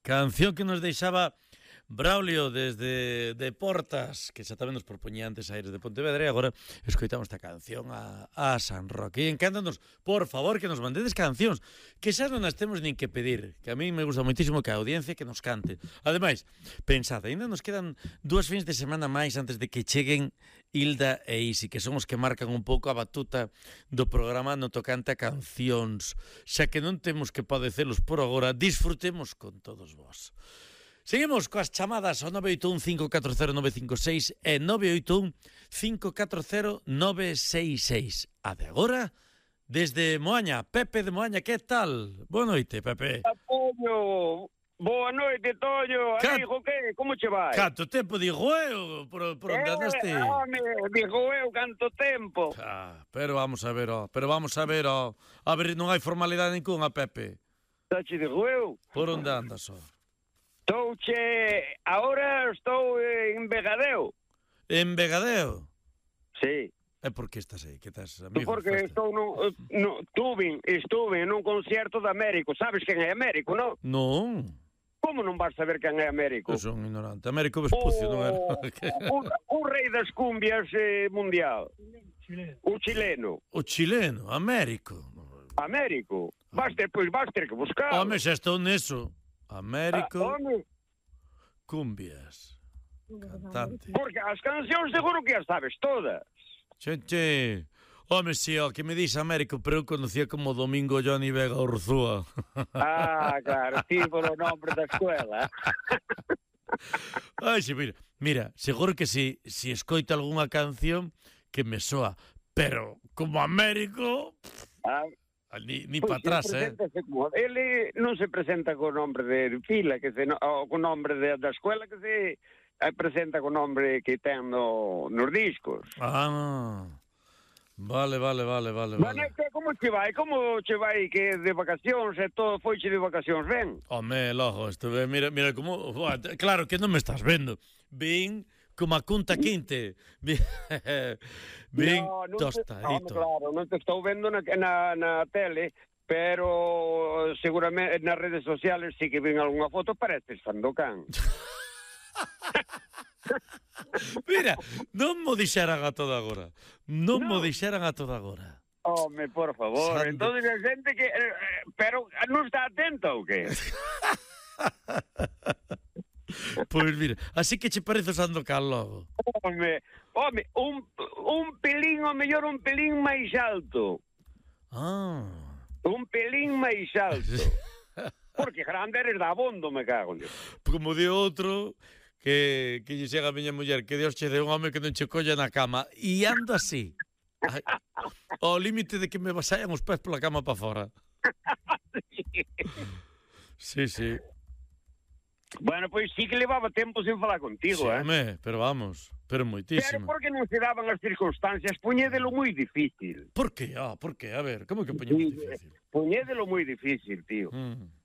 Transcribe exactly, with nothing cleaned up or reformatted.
Canción que nos deixaba Braulio desde de Portas, que xa tamén nos propoñía antes Aires de Pontevedra, e agora escoitamos esta canción a, a San Roque. E encántanos, por favor, que nos mandedes cancións, que xa non as temos nin que pedir, que a mí me gusta moitísimo que a audiencia que nos cante. Ademais, pensad, ainda nos quedan dúas fins de semana máis antes de que cheguen Hilda e Isi, que son os que marcan un pouco a batuta do programa no tocante a cancións. Xa que non temos que padecelos por agora, disfrutemos con todos vós. Seguimos coas chamadas ao nove oito un cinco catro cero nove cinco seis e nove oito un cinco catro cero nove seis seis. A de agora, desde Moaña, Pepe de Moaña, que tal? Boa noite, Pepe. Apoio, boa noite, Toño. Cat... Amigo, que? Como che vai? Canto tempo, digo eu, por, por onde andaste? Eh, home, digo eu, canto tempo. Ah, pero vamos a ver, ó, pero vamos a ver, ó. A ver, non hai formalidade ninguna, Pepe. Xa che digo eu. Por onde andas, ó? Estou che... Ahora estou en Vegadeo. En Vegadeo? Sí. E por que estás aí? Que estás, amigo? Porque festa? estou no, no, estuve, estuve nun concerto de Américo. Sabes quen é Américo, non? Non. Como non vas saber quen é Américo? Eu son ignorante. Américo Vespucio, o, non era? o, o rei das cumbias eh, mundial. Chileno. O chileno. O chileno, Américo. Américo. Vas ter, pois vas ter que buscar. Home, xa estou neso. Américo Ah, home. Cumbias. Cantante. Porque as cancións seguro que as sabes todas. Che, che. Home, si, o que me dis Américo, pero eu conocía como Domingo Johnny Vega Urzúa. Ah, claro, ti por o nombre da escuela. Ai, si, mira, mira, seguro que si, si escoito algunha canción que me soa, pero como Américo... Ah, Ni, ni pues para atrás, eh? Como, ele non se presenta co nombre de fila, que se, o co nombre de, da escuela, que se eh, presenta co nombre que ten no, nos discos. Ah, vale, vale, vale, vale. Bueno, vale. Que, como che vai? Como che vai que de vacacións e todo foiche de vacacións, ben? Home, logo, estuve, mira, mira como... Claro que non me estás vendo. Vin como a Cunta Quinte. Vin, vin no, non tostadito. Te, no, claro, non te estou vendo na, na, na tele, pero seguramente nas redes sociales sí que vin algunha foto, pareces Sandokan. Mira, non mo dixeran a toda agora. Non no. mo dixeran a toda agora. Home, por favor. Sando... Entón, a xente que... Eh, pero non está atenta ou que? Pois mira, así que che parece o Sandokan logo. Home, home, un, un pelín, o mellor un pelín máis alto. Ah. Un pelín máis alto. Porque grande eres da abondo, me cago en Dios. Como de outro... que, que lle chega a miña muller, que Dios che dé un home que non che colla na cama, e ando así, ai, ao límite de que me vasayan os pés pola cama para fora. Sí, sí. Bueno, pois sí que levaba tempo sin falar contigo, sí, eh? Home, pero vamos, pero moitísimo. Pero por que non se daban as circunstancias? Puñédelo moi difícil. Por que? Ah, por que? A ver, como que poñemos difícil? Puñédelo moi difícil, tío. Mm.